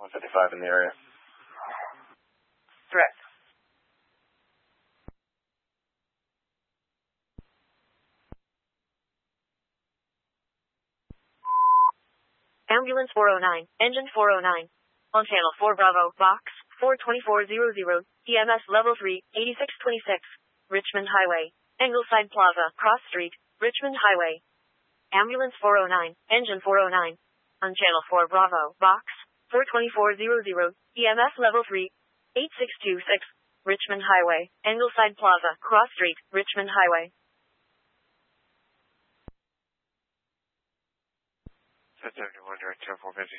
155 in the area. Threat. Ambulance 409, engine 409. On channel 4 Bravo, box 42400, EMS level 3, 8626, Richmond Highway, Ingleside Plaza, Cross Street, Richmond Highway. Ambulance 409, engine 409. On channel 4 Bravo, box 42400, EMS level 3, 8626, Richmond Highway, Ingleside Plaza, Cross Street, Richmond Highway. 1071, direct 450.